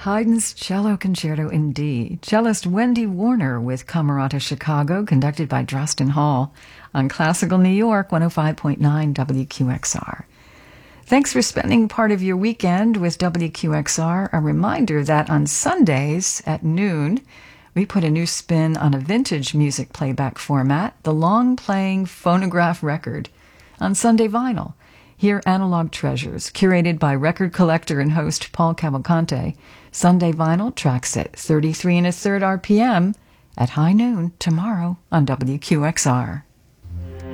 Haydn's Cello Concerto in D. Cellist Wendy Warner with Camerata Chicago, conducted by Drustin Hall on Classical New York 105.9 WQXR. Thanks for spending part of your weekend with WQXR. A reminder that on Sundays at noon, we put a new spin on a vintage music playback format, the long-playing phonograph record, on Sunday Vinyl. Hear Analog Treasures, curated by record collector and host Paul Cavalcante. Sunday Vinyl tracks at 33 1/3 RPM at high noon tomorrow on WQXR.